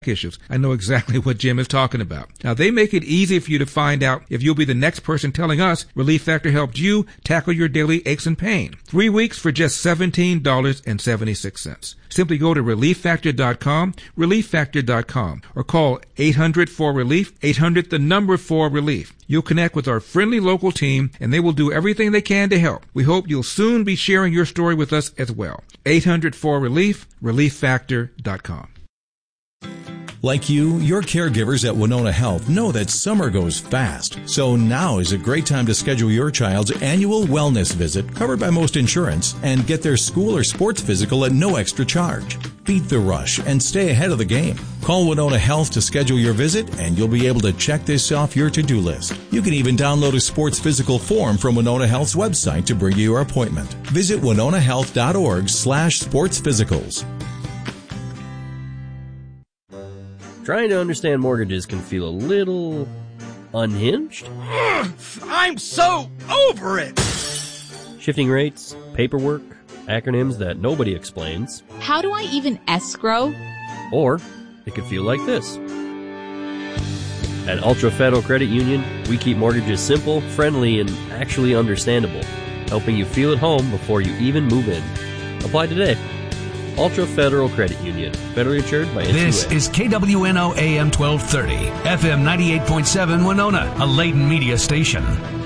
issues. I know exactly what Jim is talking about. Now, they make it easy for you to find out if you'll be the next person telling us Relief Factor helped you tackle your daily aches and pain. 3 weeks for just $17.76. Simply go to ReliefFactor.com, ReliefFactor.com, or call 800-4RELIEF, 800-4RELIEF. You'll connect with our friendly local team, and they will do everything they can to help. We hope you'll soon be sharing your story with us as well. 800-4RELIEF, ReliefFactor.com. Like you, your caregivers at Winona Health know that summer goes fast. So now is a great time to schedule your child's annual wellness visit, covered by most insurance, and get their school or sports physical at no extra charge. Beat the rush and stay ahead of the game. Call Winona Health to schedule your visit, and you'll be able to check this off your to-do list. You can even download a sports physical form from Winona Health's website to bring you your appointment. Visit winonahealth.org/sportsphysicals. Trying to understand mortgages can feel a little unhinged. I'm so over it! Shifting rates, paperwork, acronyms that nobody explains. How do I even escrow? Or it could feel like this. At Ultra Federal Credit Union, we keep mortgages simple, friendly, and actually understandable, helping you feel at home before you even move in. Apply today. Ultra Federal Credit Union, federally insured by NCUA. This is KWNO AM 1230, FM 98.7 Winona, a Layton media station.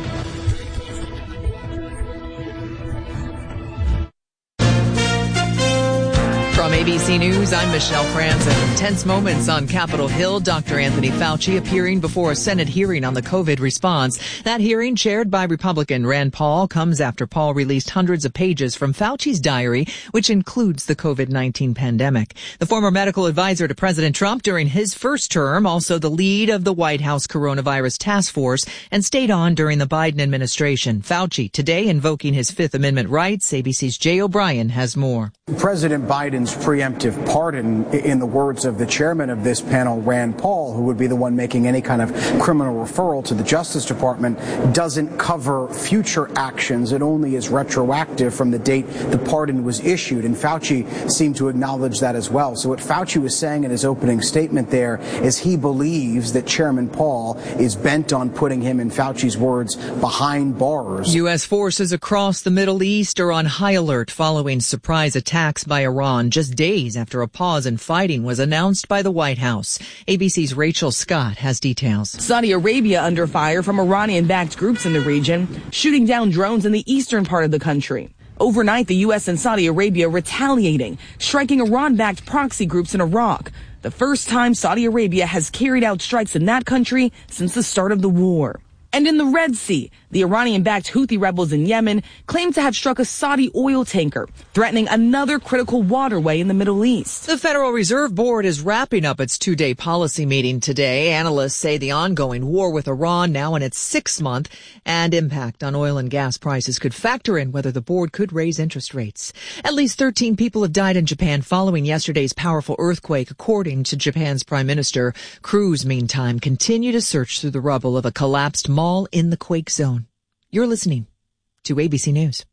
From ABC News, I'm Michelle Franzen. Tense moments on Capitol Hill. Dr. Anthony Fauci appearing before a Senate hearing on the COVID response. That hearing, chaired by Republican Rand Paul, comes after Paul released hundreds of pages from Fauci's diary, which includes the COVID-19 pandemic. The former medical advisor to President Trump during his first term, also the lead of the White House coronavirus task force, and stayed on during the Biden administration. Fauci today invoking his Fifth Amendment rights. ABC's Jay O'Brien has more. President Biden's preemptive pardon, in the words of the chairman of this panel, Rand Paul, who would be the one making any kind of criminal referral to the Justice Department, doesn't cover future actions. It only is retroactive from the date the pardon was issued. And Fauci seemed to acknowledge that as well. So what Fauci was saying in his opening statement there is he believes that Chairman Paul is bent on putting him, in Fauci's words, behind bars. U.S. forces across the Middle East are on high alert following surprise attacks by Iran just days after a pause in fighting was announced by the White House. ABC's Rachel Scott has details. Saudi Arabia under fire from Iranian-backed groups in the region, shooting down drones in the eastern part of the country. Overnight, the U.S. and Saudi Arabia retaliating, striking Iran-backed proxy groups in Iraq. The first time Saudi Arabia has carried out strikes in that country since the start of the war. And in the Red Sea, the Iranian-backed Houthi rebels in Yemen claim to have struck a Saudi oil tanker, threatening another critical waterway in the Middle East. The Federal Reserve Board is wrapping up its two-day policy meeting today. Analysts say the ongoing war with Iran, now in its sixth month, and impact on oil and gas prices could factor in whether the board could raise interest rates. At least 13 people have died in Japan following yesterday's powerful earthquake, according to Japan's Prime Minister. Crews, meantime, continue to search through the rubble of a collapsed mall in the quake zone. You're listening to ABC News.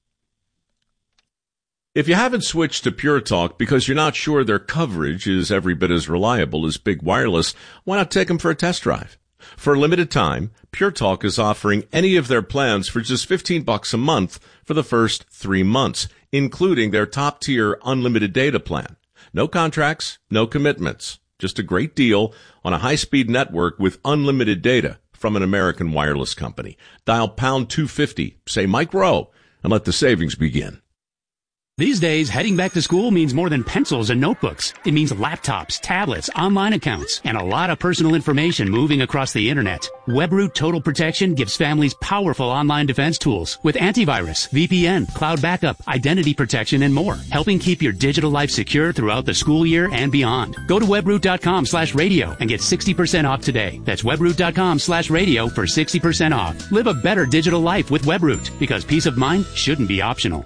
If you haven't switched to Pure Talk because you're not sure their coverage is every bit as reliable as Big Wireless, why not take them for a test drive? For a limited time, Pure Talk is offering any of their plans for just $15 a month for the first 3 months, including their top-tier unlimited data plan. No contracts, no commitments. Just a great deal on a high-speed network with unlimited data from an American wireless company. Dial pound 250, say Mike Rowe, and let the savings begin. These days, heading back to school means more than pencils and notebooks. It means laptops, tablets, online accounts, and a lot of personal information moving across the internet. WebRoot Total Protection gives families powerful online defense tools with antivirus, VPN, cloud backup, identity protection, and more, helping keep your digital life secure throughout the school year and beyond. Go to webroot.com/radio and get 60% off today. That's webroot.com/radio for 60% off. Live a better digital life with WebRoot, because peace of mind shouldn't be optional.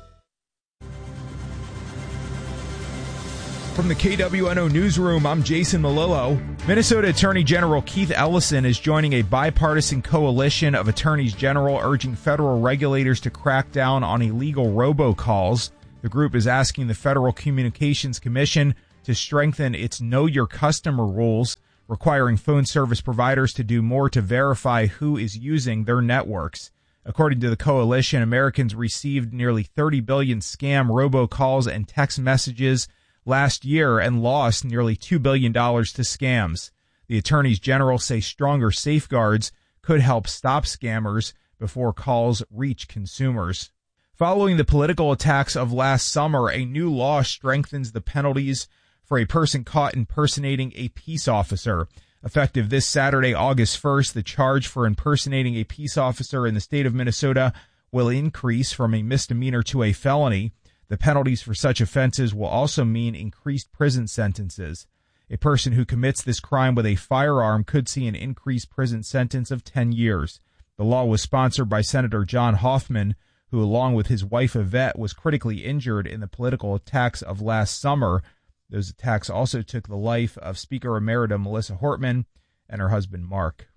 From the KWNO Newsroom, I'm Jason Melillo. Minnesota Attorney General Keith Ellison is joining a bipartisan coalition of attorneys general urging federal regulators to crack down on illegal robocalls. The group is asking the Federal Communications Commission to strengthen its Know Your Customer rules, requiring phone service providers to do more to verify who is using their networks. According to the coalition, Americans received nearly 30 billion scam robocalls and text messages last year and lost nearly $2 billion to scams. The attorneys general say stronger safeguards could help stop scammers before calls reach consumers. Following the political attacks of last summer, a new law strengthens the penalties for a person caught impersonating a peace officer. Effective this Saturday, August 1st, the charge for impersonating a peace officer in the state of Minnesota will increase from a misdemeanor to a felony. The penalties for such offenses will also mean increased prison sentences. A person who commits this crime with a firearm could see an increased prison sentence of 10 years. The law was sponsored by Senator John Hoffman, who, along with his wife Yvette, was critically injured in the political attacks of last summer. Those attacks also took the life of Speaker Emerita Melissa Hortman and her husband Mark.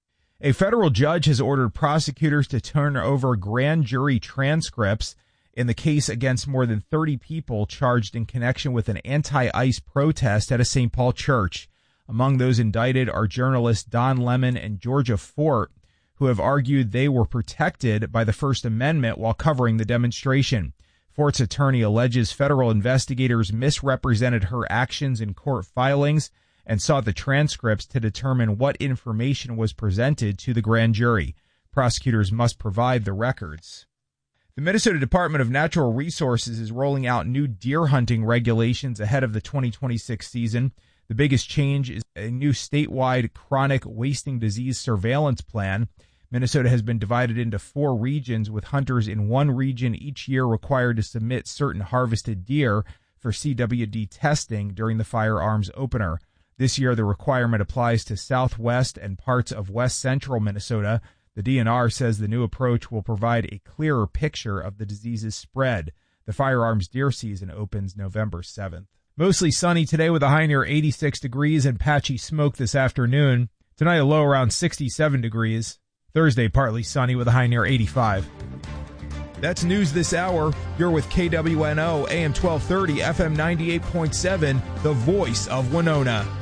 A federal judge has ordered prosecutors to turn over grand jury transcripts in the case against more than 30 people charged in connection with an anti-ICE protest at a St. Paul church. Among those indicted are journalists Don Lemon and Georgia Fort, who have argued they were protected by the First Amendment while covering the demonstration. Fort's attorney alleges federal investigators misrepresented her actions in court filings and sought the transcripts to determine what information was presented to the grand jury. Prosecutors must provide the records. The Minnesota Department of Natural Resources is rolling out new deer hunting regulations ahead of the 2026 season. The biggest change is a new statewide chronic wasting disease surveillance plan. Minnesota has been divided into 4 regions, with hunters in one region each year required to submit certain harvested deer for CWD testing during the firearms opener. This year, the requirement applies to southwest and parts of west central Minnesota. The DNR says the new approach will provide a clearer picture of the disease's spread. The firearms deer season opens November 7th. Mostly sunny today with a high near 86 degrees and patchy smoke this afternoon. Tonight, a low around 67 degrees. Thursday, partly sunny with a high near 85. That's news this hour. You're with KWNO, AM 1230, FM 98.7, the voice of Winona.